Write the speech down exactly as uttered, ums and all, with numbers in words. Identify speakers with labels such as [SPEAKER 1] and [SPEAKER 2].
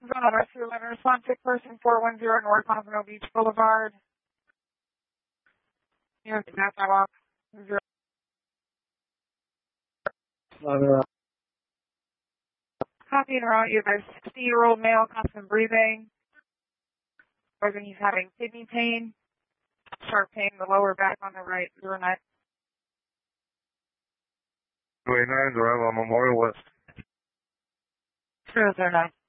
[SPEAKER 1] Zone Rescue Letter, Swantic Person four one zero North Pompano Beach Boulevard. Here's the map I walk. Zero.
[SPEAKER 2] Uh,
[SPEAKER 1] Copy and route. You have a sixty-year-old male, constant breathing. Whether he's having kidney pain, sharp pain in the lower back on the right, zero nine.
[SPEAKER 3] twenty-nine, drive on Memorial West.
[SPEAKER 1] Zero zero nine.